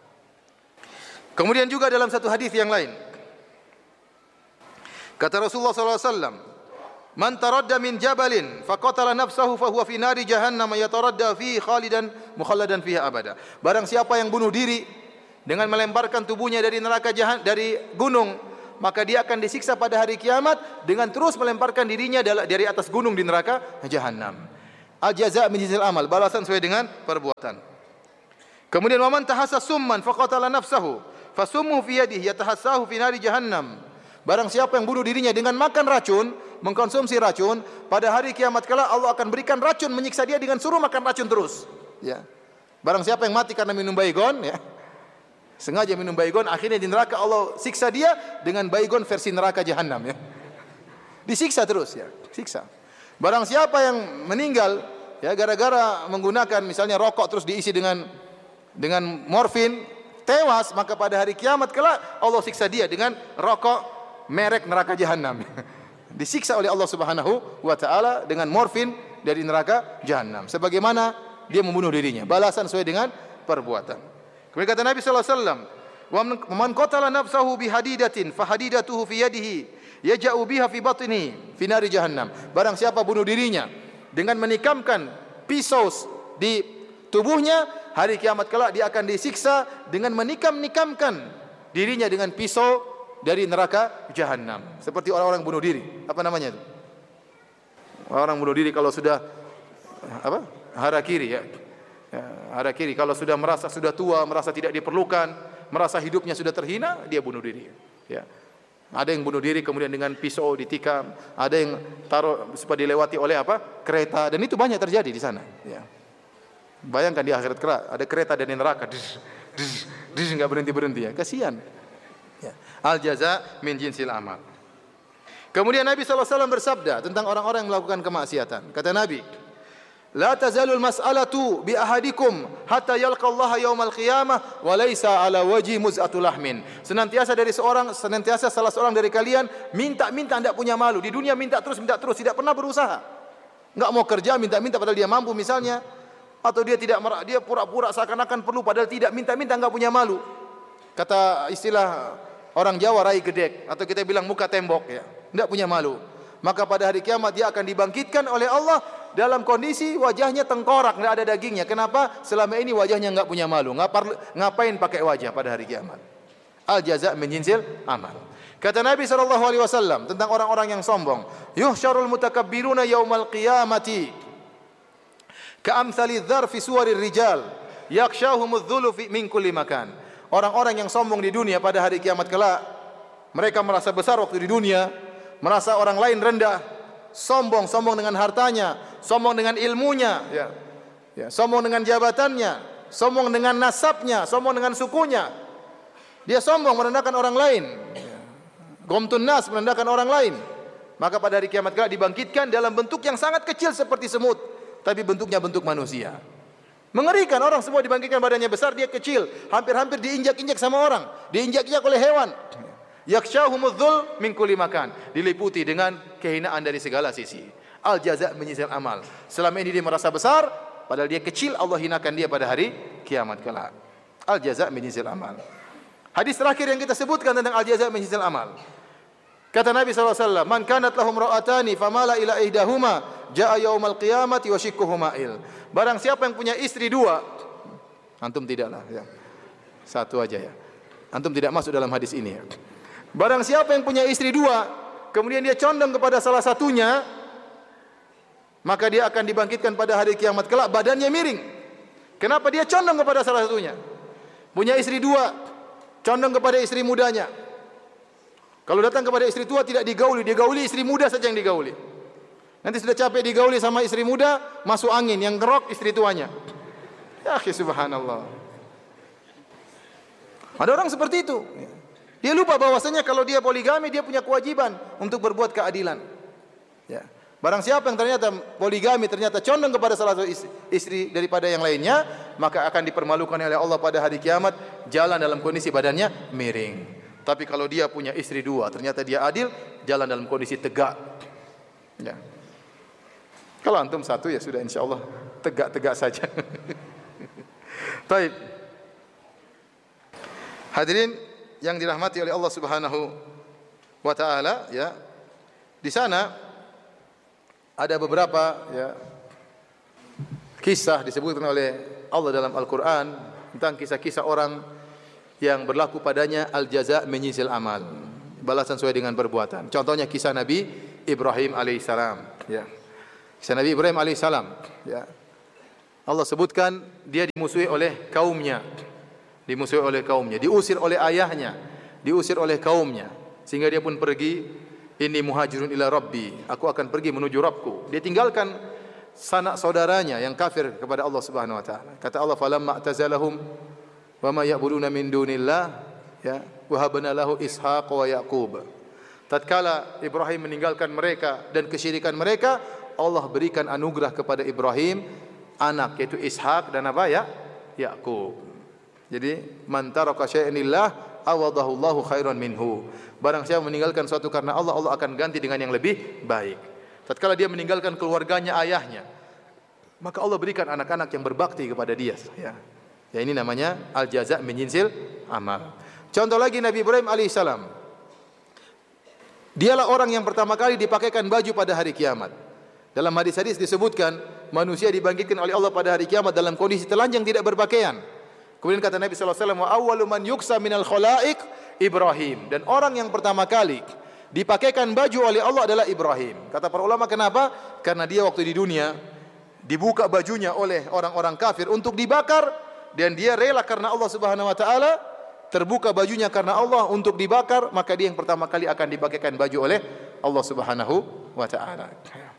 Kemudian juga dalam satu hadis yang lain, kata Rasulullah sallallahu alaihi wasallam, man taradda min jabalin faqatala nafsahu fahuwa fi nari jahannam yataradda fihi khalidan mukhalladan fiha abada. Barang siapa yang bunuh diri dengan melemparkan tubuhnya dari neraka jahan, dari gunung, maka dia akan disiksa pada hari kiamat dengan terus melemparkan dirinya dari atas gunung di neraka jahanam. Al-jaza' min jinsil amal, balasan sesuai dengan perbuatan. Kemudian waman tahassa summan faqatala nafsahu fasummu fi yadihi yatahassahu fi nari jahannam. Barang siapa yang bunuh dirinya dengan makan racun, mengkonsumsi racun, pada hari kiamat kala Allah akan berikan racun menyiksa dia dengan suruh makan racun terus. Ya. Barang siapa yang mati karena minum baygon, ya, sengaja minum baygon, akhirnya di neraka Allah siksa dia dengan baygon versi neraka jahanam, ya. Disiksa terus, ya, siksa. Barang siapa yang meninggal ya gara-gara menggunakan misalnya rokok terus diisi dengan dengan morfin, tewas, maka pada hari kiamat kelak Allah siksa dia dengan rokok merek neraka jahanam. Disiksa oleh Allah Subhanahu wa taala dengan morfin dari neraka jahanam. Sebagaimana dia membunuh dirinya, balasan sesuai dengan perbuatan. Kemudian kata Nabi sallallahu alaihi wasallam, "Wa man qatala nafsahu bihadidatin fahadidatuhu fi yadihi yaj'u biha fi batnihi fi nari jahannam." Barang siapa bunuh dirinya dengan menikamkan pisau di tubuhnya, hari kiamat kelak dia akan disiksa dengan menikam-nikamkan dirinya dengan pisau dari neraka jahanam. Seperti orang-orang bunuh diri. Apa namanya itu? Orang bunuh diri kalau sudah apa? Harakiri, ya. Ya, harakiri kalau sudah merasa sudah tua, merasa tidak diperlukan, merasa hidupnya sudah terhina, dia bunuh diri. Ya. Ada yang bunuh diri kemudian dengan pisau ditikam, ada yang taruh supaya dilewati oleh apa? Kereta, dan itu banyak terjadi di sana, ya. Bayangkan di akhirat kelak ada kereta dari neraka, dis dis dis enggak berhenti-berhenti, ya. Kasihan. Ya. Al jaza min jinsil amal. Kemudian Nabi sallallahu alaihi wasallam bersabda tentang orang-orang yang melakukan kemaksiatan. Kata Nabi, "La tazalul mas'alatu bi ahadikum hatta yalqa Allah yaumal qiyamah wa laisa ala wajhi muz'atul lahmin." Senantiasa dari seorang senantiasa salah seorang dari kalian minta-minta tidak punya malu. Di dunia minta terus minta terus, tidak pernah berusaha. Enggak mau kerja, minta-minta padahal dia mampu misalnya, atau dia tidak dia pura-pura seakan-akan perlu padahal tidak, minta-minta enggak punya malu. Kata istilah orang Jawa, rai gedek, atau kita bilang muka tembok, ya. Tidak punya malu. Maka pada hari kiamat dia akan dibangkitkan oleh Allah dalam kondisi wajahnya tengkorak, tidak ada dagingnya. Kenapa? Selama ini wajahnya enggak punya malu. Ngapar, ngapain pakai wajah pada hari kiamat? Al jaza' min jinsil amal. Kata Nabi sallallahu alaihi wasallam tentang orang-orang yang sombong, yuhsyarul mutakabbiruna yaumal qiyamati ka'amsali dzar fi suwarir rijal yakshahumudz dzulu min kulli makan. Orang-orang yang sombong di dunia pada hari kiamat kelak, mereka merasa besar waktu di dunia, merasa orang lain rendah, sombong, sombong dengan hartanya, sombong dengan ilmunya, ya. Ya, sombong dengan jabatannya, sombong dengan nasabnya, sombong dengan sukunya. Dia sombong merendahkan orang lain. Gomtun nas, merendahkan orang lain. Maka pada hari kiamat kelak dibangkitkan dalam bentuk yang sangat kecil seperti semut, tapi bentuknya bentuk manusia. Mengerikan, orang semua dibangkitkan badannya besar, dia kecil, hampir-hampir diinjak-injak sama orang, diinjak-injak oleh hewan. Yakshahumudz dzul min kulli makan, diliputi dengan kehinaan dari segala sisi. Al jaza' min jinsil amal. Selama ini dia merasa besar, padahal dia kecil, Allah hinakan dia pada hari kiamat kelak. Al jaza' min jinsil amal. Hadis terakhir yang kita sebutkan tentang al jaza' min jinsil amal. Kata Nabi sallallahu alaihi wasallam, "Man kanat lahum ra'atani famala ila ihdahuma, jaa yaumal qiyamati wa shikkuhu ma'il." Barang siapa yang punya istri dua, antum tidaklah, ya. Satu aja, ya. Antum tidak masuk dalam hadis ini, ya. Barang siapa yang punya istri dua, kemudian dia condong kepada salah satunya, maka dia akan dibangkitkan pada hari kiamat kelak badannya miring. Kenapa dia condong kepada salah satunya? Punya istri dua, condong kepada istri mudanya. Kalau datang kepada istri tua tidak digauli, digauli istri muda saja yang digauli. Nanti sudah capek digauli sama istri muda, masuk angin, yang ngerok istri tuanya. Ya akhi, subhanallah. Ada orang seperti itu. Dia lupa bahwasanya kalau dia poligami, dia punya kewajiban untuk berbuat keadilan. Ya. Barang siapa yang ternyata poligami, ternyata condong kepada salah satu istri, istri daripada yang lainnya, maka akan dipermalukan oleh Allah pada hari kiamat, jalan dalam kondisi badannya miring. Tapi kalau dia punya istri dua, ternyata dia adil, jalan dalam kondisi tegak. Ya. Kalau antum satu, ya sudah, insya Allah tegak-tegak saja. Baik. Hadirin yang dirahmati oleh Allah Subhanahu wa taala, ya. Di sana ada beberapa, ya, kisah disebutkan oleh Allah dalam Al-Qur'an tentang kisah-kisah orang yang berlaku padanya al-jaza' min jinsil amal. Balasan sesuai dengan perbuatan. Contohnya kisah Nabi Ibrahim alaihissalam. Ya. Kisah Nabi Ibrahim alaihissalam. Ya. Allah sebutkan dia dimusuhi oleh kaumnya. Dimusuhi oleh kaumnya. Diusir oleh ayahnya. Diusir oleh kaumnya. Sehingga dia pun pergi. Inni muhajirun ila Rabbi. Aku akan pergi menuju Rabbku. Dia tinggalkan sanak saudaranya yang kafir kepada Allah Subhanahu wa taala. Kata Allah, falamma atazalahum wa ma ya'buduna min dunillah, ya, wa habna lahu Ishaq wa Yaqub. Tatkala Ibrahim meninggalkan mereka dan kesyirikan mereka, Allah berikan anugerah kepada Ibrahim anak, yaitu Ishaq dan apa ya? Yaqub. Jadi man taraka syai'an lillah awadahu Allahu khairan minhu. Barang siapa meninggalkan suatu karena Allah, Allah akan ganti dengan yang lebih baik. Tatkala dia meninggalkan keluarganya, ayahnya, maka Allah berikan anak-anak yang berbakti kepada dia. Ya, ya ini namanya al-jaza' min jinsil amal. Contoh lagi Nabi Ibrahim alaihissalam. Dialah orang yang pertama kali dipakaikan baju pada hari kiamat. Dalam hadis-hadis disebutkan manusia dibangkitkan oleh Allah pada hari kiamat dalam kondisi telanjang, tidak berpakaian. Kemudian kata Nabi sallallahu alaihi wasallam, wa awwalu man yuksa minal khalaiq Ibrahim. Dan orang yang pertama kali dipakaikan baju oleh Allah adalah Ibrahim. Kata para ulama, kenapa? Karena dia waktu di dunia dibuka bajunya oleh orang-orang kafir untuk dibakar, dan dia rela karena Allah Subhanahu wa taala, terbuka bajunya karena Allah untuk dibakar, maka dia yang pertama kali akan dipakaikan baju oleh Allah Subhanahu wa taala.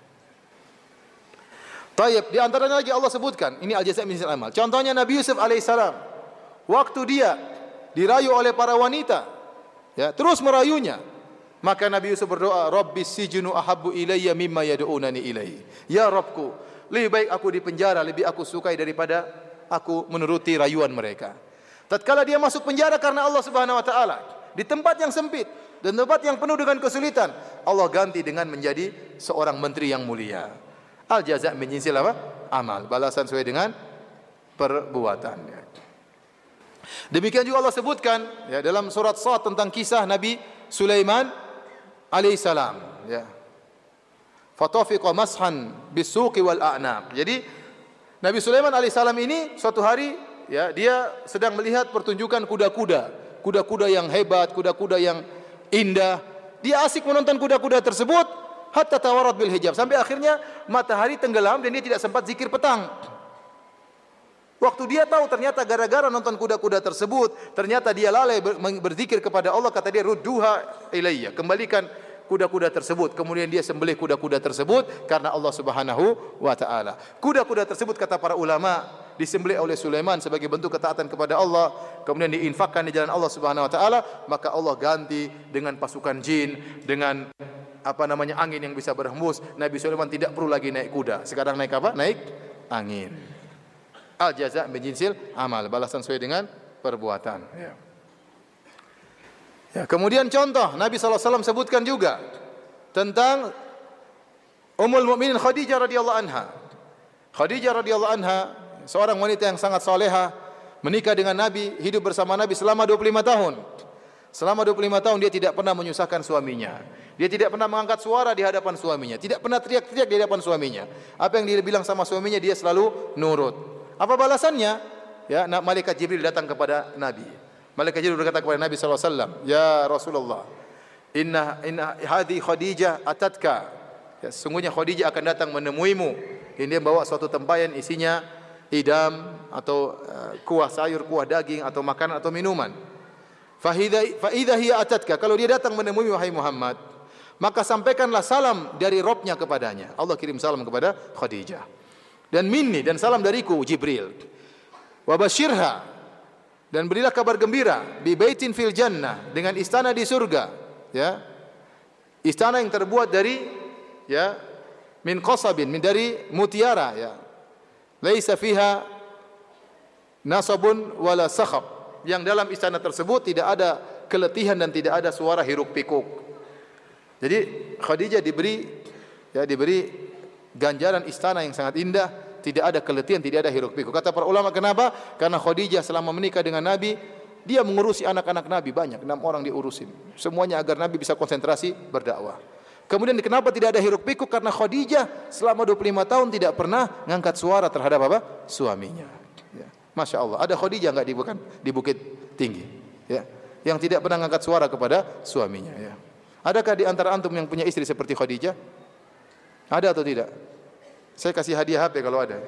Taib, di antaranya lagi Allah sebutkan, ini al-jaza' min jinsil amal. Contohnya Nabi Yusuf alaihissalam. Waktu dia dirayu oleh para wanita, ya, terus merayunya, maka Nabi Yusuf berdoa, Rabbis sijnu ahabbu ilayya mimma yad'unani ilaihi. Ya Rabbku, lebih baik aku di penjara, lebih aku sukai daripada aku menuruti rayuan mereka. Tatkala dia masuk penjara karena Allah Subhanahu wa taala, di tempat yang sempit dan tempat yang penuh dengan kesulitan, Allah ganti dengan menjadi seorang menteri yang mulia. Al-jaza' min jinsil apa? Amal, balasan sesuai dengan perbuatan. Demikian juga Allah sebutkan, ya, dalam surat Shad tentang kisah Nabi Sulaiman alaihissalam, ya. Fatafiqa mashan bisuqi wal a'naq. Jadi Nabi Sulaiman alaihissalam ini suatu hari, ya, dia sedang melihat pertunjukan kuda-kuda, kuda-kuda yang hebat, kuda-kuda yang indah. Dia asik menonton kuda-kuda tersebut hatta tawarat bil hijab, sampai akhirnya matahari tenggelam dan dia tidak sempat zikir petang. Waktu dia tahu ternyata gara-gara nonton kuda-kuda tersebut, ternyata dia lalai berzikir kepada Allah, kata dia, rudduha ilayya, kembalikan kuda-kuda tersebut. Kemudian dia sembelih kuda-kuda tersebut karena Allah Subhanahu wa taala. Kuda-kuda tersebut, kata para ulama, disembelih oleh Sulaiman sebagai bentuk ketaatan kepada Allah, kemudian diinfakkan di jalan Allah Subhanahu wa taala, maka Allah ganti dengan pasukan jin, dengan apa namanya angin yang bisa berhembus. Nabi Sulaiman tidak perlu lagi naik kuda, sekarang naik apa? Naik angin. Al-jaza' min jinsil amal, balasan sesuai dengan perbuatan. Ya. Ya, kemudian contoh Nabi sallallahu alaihi wasallam sebutkan juga tentang Ummul Mukminin Khadijah radhiyallahu anha. Khadijah radhiyallahu anha, seorang wanita yang sangat salehah, menikah dengan Nabi, hidup bersama Nabi selama dua puluh lima tahun. Selama dua puluh lima tahun dia tidak pernah menyusahkan suaminya. Dia tidak pernah mengangkat suara di hadapan suaminya, tidak pernah teriak-teriak di hadapan suaminya. Apa yang dia bilang sama suaminya dia selalu nurut. Apa balasannya? Ya, malaikat Jibril datang kepada Nabi. Malaikat Jibril berkata kepada Nabi sallallahu alaihi wasallam, "Ya Rasulullah, inna inna hadhi Khadijah atatka." Ya, sesungguhnya Khadijah akan datang menemuimu. Ini dia bawa suatu tempayan isinya idam atau uh, kuah sayur, kuah daging atau makanan atau minuman. Fa idza hiya atatka, kalau dia datang menemui wahai Muhammad, maka sampaikanlah salam dari Rabbnya kepadanya. Allah kirim salam kepada Khadijah. Dan minni, dan salam dariku Jibril. Wa basyirha, dan berilah kabar gembira bi baitin fil jannah, dengan istana di surga, ya. Istana yang terbuat dari, ya, min qasabin, min dari mutiara, ya. Laisa fiha nasabun wala sakhab. Yang dalam istana tersebut tidak ada keletihan dan tidak ada suara hiruk pikuk. Jadi Khadijah diberi, ya, diberi ganjaran istana yang sangat indah, tidak ada keletihan, tidak ada hiruk pikuk. Kata para ulama, kenapa? Karena Khadijah selama menikah dengan Nabi, dia mengurusi anak-anak Nabi banyak, enam orang diurusin. Semuanya agar Nabi bisa konsentrasi berdakwah. Kemudian kenapa tidak ada hiruk pikuk? Karena Khadijah selama dua puluh lima tahun tidak pernah mengangkat suara terhadap apa? Suaminya. Ya. Masya Allah. Ada Khadijah enggak di bukan di Bukit Tinggi? ya, yang tidak pernah angkat suara kepada suaminya, ya. Adakah di antara antum yang punya istri seperti Khadijah? Ada atau tidak? Saya kasih hadiah H P kalau ada.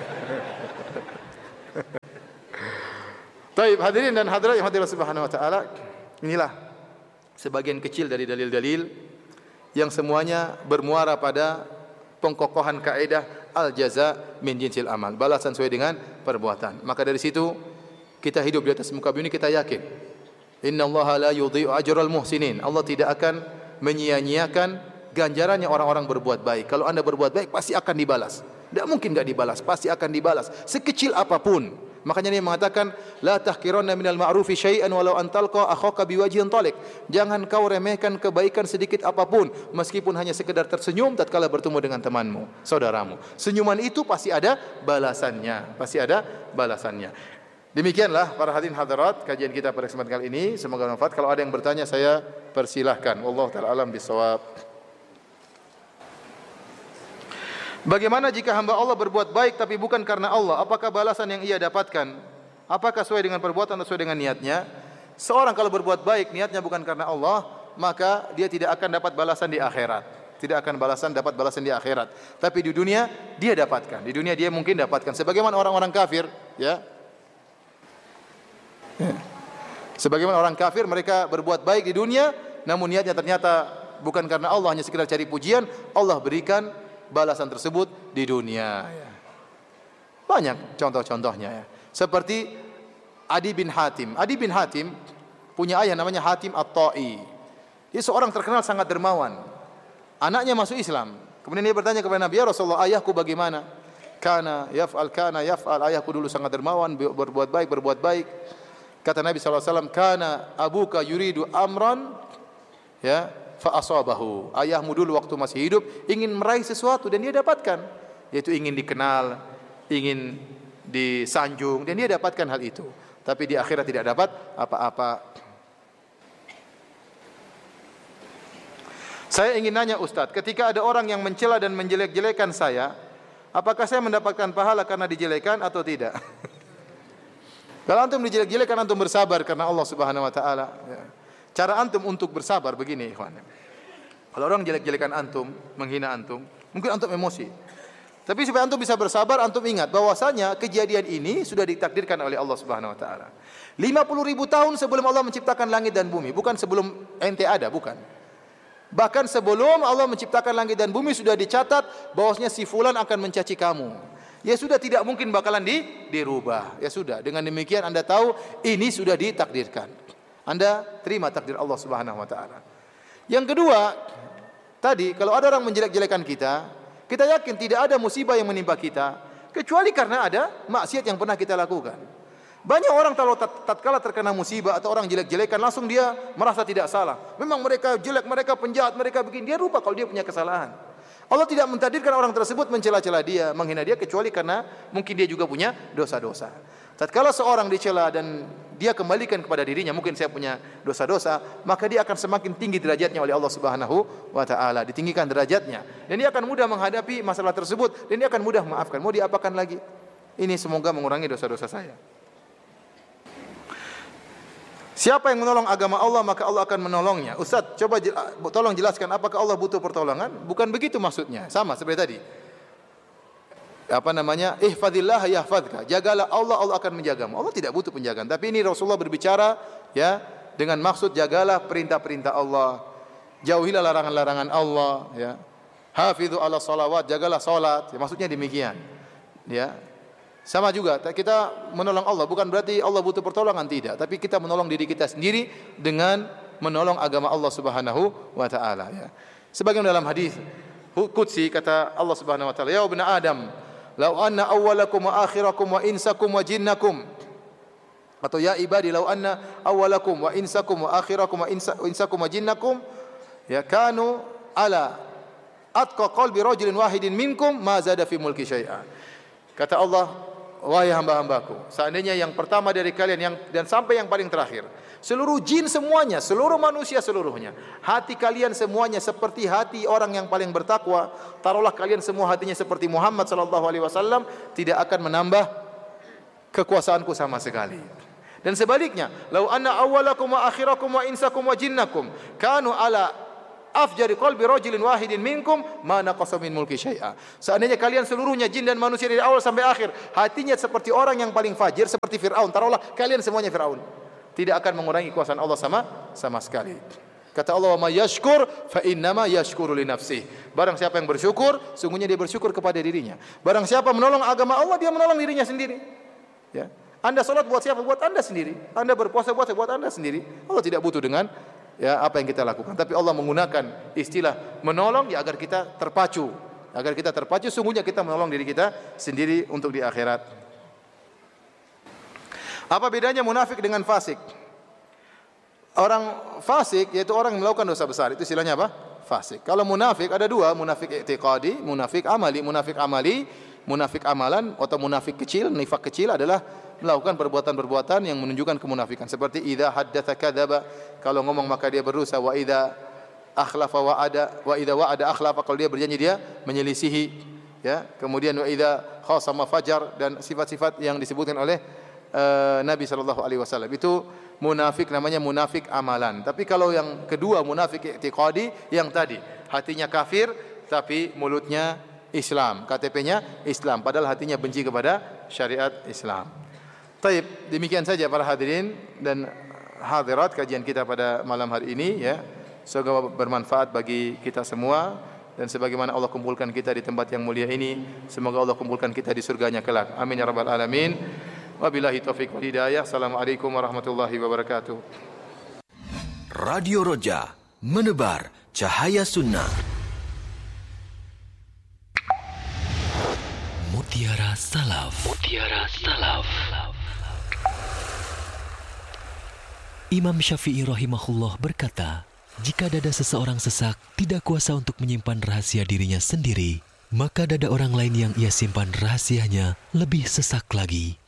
Baik, hadirin dan hadirat yang hadirat subhanahu wa ta'ala, inilah sebagian kecil dari dalil-dalil yang semuanya bermuara pada pengkokohan kaidah al-jaza min jinsil amal, balasan sesuai dengan perbuatan. Maka dari situ kita hidup di atas muka bumi ini kita yakin innallaha la yudhi'u ajral muhsinin. Allah tidak akan menyia-nyiakan ganjarannya orang-orang berbuat baik. Kalau Anda berbuat baik pasti akan dibalas. Tidak mungkin enggak dibalas, pasti akan dibalas sekecil apapun. Makanya dia mengatakan la tahqiranna minal ma'rufi syai'an walau an talqa akhaka biwajhin talik. Jangan kau remehkan kebaikan sedikit apapun meskipun hanya sekedar tersenyum tatkala bertemu dengan temanmu, saudaramu. Senyuman itu pasti ada balasannya, pasti ada balasannya. Demikianlah para hadirin hadirat kajian kita pada kesempatan kali ini, semoga bermanfaat. Kalau ada yang bertanya saya persilahkan. Wallahu taala alam bisawab. Bagaimana jika hamba Allah berbuat baik tapi bukan karena Allah? Apakah balasan yang ia dapatkan apakah sesuai dengan perbuatan atau sesuai dengan niatnya? Seorang kalau berbuat baik niatnya bukan karena Allah, maka dia tidak akan dapat balasan di akhirat. Tidak akan balasan dapat balasan di akhirat. Tapi di dunia dia dapatkan. Di dunia dia mungkin dapatkan. Sebagaimana orang-orang kafir, ya. Sebagaimana orang kafir mereka berbuat baik di dunia, namun niatnya ternyata bukan karena Allah, hanya sekedar cari pujian, Allah berikan balasan tersebut di dunia, ya. Banyak contoh-contohnya, ya. Seperti Adi bin Hatim. Adi bin Hatim punya ayah namanya Hatim At-Ta'i. Dia seorang terkenal sangat dermawan. Anaknya masuk Islam. Kemudian dia bertanya kepada Nabi, "Ya Rasulullah, ayahku bagaimana?" Kana yaf'al kana yaf'al. Ayahku dulu sangat dermawan, berbuat baik, berbuat baik. Kata Nabi sallallahu alaihi wasallam, "Kana abuka yuridu amran, ya, fa asabahu." Ayahmu dulu waktu masih hidup ingin meraih sesuatu dan dia dapatkan, yaitu ingin dikenal, ingin disanjung, dan dia dapatkan hal itu. Tapi di akhirat tidak dapat apa-apa. Saya ingin nanya Ustadz, ketika ada orang yang mencela dan menjelek-jelekan saya, apakah saya mendapatkan pahala karena dijelekan atau tidak? Kalau antum dijelek-jelekan, antum bersabar karena Allah Subhanahu wa taala, ya. Cara antum untuk bersabar begini, ikhwan. Kalau orang jelek-jelekan antum, menghina antum, mungkin antum emosi. Tapi supaya antum bisa bersabar, antum ingat bahwasanya kejadian ini sudah ditakdirkan oleh Allah Subhanahu wa taala. lima puluh ribu tahun sebelum Allah menciptakan langit dan bumi, bukan sebelum ente ada, bukan. Bahkan sebelum Allah menciptakan langit dan bumi sudah dicatat bahwasanya si fulan akan mencaci kamu. Ya sudah, tidak mungkin bakalan di, dirubah. Ya sudah, dengan demikian Anda tahu ini sudah ditakdirkan. Anda terima takdir Allah Subhanahu wa taala. Yang kedua, tadi kalau ada orang menjelek-jelekan kita, kita yakin tidak ada musibah yang menimpa kita kecuali karena ada maksiat yang pernah kita lakukan. Banyak orang kalau tatkala terkena musibah atau orang jelek-jelekan langsung dia merasa tidak salah. Memang mereka jelek, mereka penjahat, mereka begini. Dia lupa kalau dia punya kesalahan. Allah tidak mentakdirkan orang tersebut mencela-cela dia, menghina dia kecuali karena mungkin dia juga punya dosa-dosa. Tatkala seorang dicela dan dia kembalikan kepada dirinya, mungkin saya punya dosa-dosa, maka dia akan semakin tinggi derajatnya oleh Allah Subhanahu wa taala, ditinggikan derajatnya. Dan dia akan mudah menghadapi masalah tersebut dan dia akan mudah memaafkan. Mau diapakan lagi? Ini semoga mengurangi dosa-dosa saya. Siapa yang menolong agama Allah maka Allah akan menolongnya. Ustaz, coba jel tolong jelaskan apakah Allah butuh pertolongan? Bukan begitu maksudnya. Sama seperti tadi. Apa namanya? Ihfazillah yahfazka. Jagalah Allah, Allah akan menjagamu. Allah tidak butuh penjagaan. Tapi ini Rasulullah berbicara, ya, dengan maksud jagalah perintah-perintah Allah. Jauhilah larangan-larangan Allah, ya. Hafizu ala salawat, jagalah salat. Ya, maksudnya demikian. Ya. Sama juga kita menolong Allah bukan berarti Allah butuh pertolongan, tidak, tapi kita menolong diri kita sendiri dengan menolong agama Allah Subhanahu wa taala, ya. Sebagaimana dalam hadis qudsi kata Allah Subhanahu wa taala, "Ya ibnu Adam, law anna awwalakum wa akhirakum wa insakum wa jinnakum." Atau ya ibadi law anna awwalakum wa insakum wa akhirakum wa insakum wa jinnakum ya kanu ala atqa qalbi rajulin wahidin minkum ma zada fi mulki syai'a. Kata Allah, wahai hamba-hambaku, seandainya yang pertama dari kalian yang dan sampai yang paling terakhir, seluruh jin semuanya, seluruh manusia seluruhnya, hati kalian semuanya seperti hati orang yang paling bertakwa, taruhlah kalian semua hatinya seperti Muhammad sallallahu alaihi wasallam, tidak akan menambah kekuasaanku sama sekali. Dan sebaliknya, lau anna awwalakum wa akhirakum wa insakum wa jinnakum kanu ala afjari qalbi rajulin wahidin minkum ma naqasa min mulki syai'a. Seandainya kalian seluruhnya jin dan manusia dari awal sampai akhir hatinya seperti orang yang paling fajir, seperti Firaun, taruhlah kalian semuanya Firaun, tidak akan mengurangi kuasaan Allah sama sama sekali. Kata Allah, wa may yashkur fa innama yashkuru li nafsihi. Barang siapa yang bersyukur, sungguhnya dia bersyukur kepada dirinya. Barang siapa menolong agama Allah, dia menolong dirinya sendiri. Ya. Anda solat buat siapa? Buat Anda sendiri. Anda berpuasa buat buat Anda sendiri. Allah tidak butuh dengan ya apa yang kita lakukan. Tapi Allah menggunakan istilah menolong ya agar kita terpacu. Agar kita terpacu, sungguhnya kita menolong diri kita sendiri untuk di akhirat. Apa bedanya munafik dengan fasik? Orang fasik yaitu orang yang melakukan dosa besar. Itu istilahnya apa? Fasik. Kalau munafik ada dua, munafik i'tiqadi, munafik amali. Munafik amali, munafik amalan atau munafik kecil, nifak kecil adalah melakukan perbuatan-perbuatan yang menunjukkan kemunafikan. Seperti idza haddatsa kadzaba, kalau ngomong maka dia berdusta, wa idza akhlafa wa'ada, wa idza wa'ada akhlafa, kalau dia berjanji dia menyelisihi, ya. Kemudian wa idza khasama fajar, dan sifat-sifat yang disebutkan oleh uh, Nabi sallallahu alaihi wasallam. Itu munafik, namanya munafik amalan. Tapi kalau yang kedua munafik i'tiqadi, yang tadi hatinya kafir tapi mulutnya Islam, K T P-nya Islam, padahal hatinya benci kepada syariat Islam. Taib, demikian saja para hadirin dan hadirat kajian kita pada malam hari ini, ya. Semoga bermanfaat bagi kita semua, dan sebagaimana Allah kumpulkan kita di tempat yang mulia ini, semoga Allah kumpulkan kita di surganya kelak. Amin ya rabbal alamin. Wabillahi taufiq wal hidayah. Assalamualaikum warahmatullahi wabarakatuh. Radio Roja, menebar cahaya sunnah. Mutiara Salaf. Mutiara Salaf. Imam Syafi'i rahimahullah berkata, jika dada seseorang sesak, tidak kuasa untuk menyimpan rahasia dirinya sendiri, maka dada orang lain yang ia simpan rahasianya lebih sesak lagi.